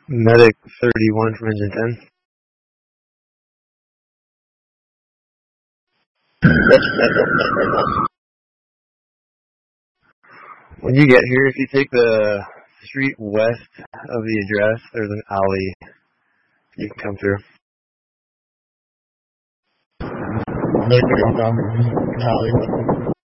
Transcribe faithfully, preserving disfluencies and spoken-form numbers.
Medic thirty-one from engine ten. When you get here, if you take the street west of the address, there's an alley you can come through. They're going down the alley.